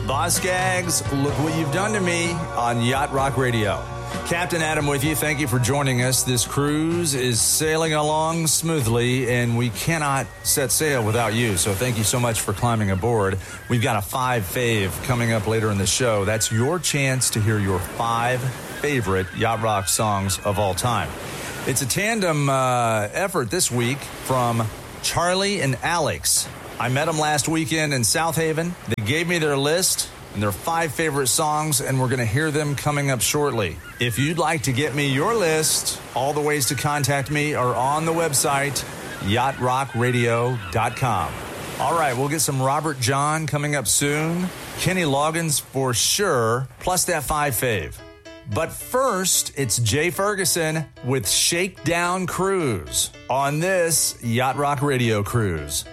Boss Gags, look what you've done to me on Yacht Rock Radio. Captain Adam with you. Thank you for joining us. This cruise is sailing along smoothly, and we cannot set sail without you. So thank you so much for climbing aboard. We've got a 5 fave coming up later in the show. That's your chance to hear your 5 favorite Yacht Rock songs of all time. It's a tandem effort this week from Charlie and Alex. I met them last weekend in South Haven. They gave me their list and their 5 favorite songs, and we're going to hear them coming up shortly. If you'd like to get me your list, all the ways to contact me are on the website, yachtrockradio.com. All right, we'll get some Robert John coming up soon. Kenny Loggins for sure, plus that 5 fave. But first, it's Jay Ferguson with Shakedown Cruise on this Yacht Rock Radio cruise.